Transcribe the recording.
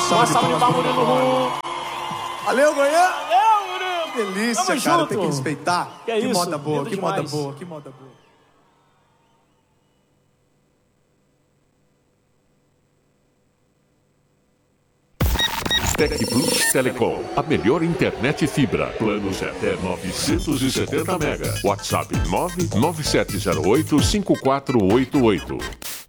Uma salva de palmas, Murilo. Valeu, Goiânia! Valeu, Murilo! Delícia, Tamo cara, junto. tem que respeitar. Que isso, moda boa, lindo que moda demais. boa, que moda boa. Tec Plus Telecom, a melhor internet fibra. Planos até 970 mega. WhatsApp 997085488.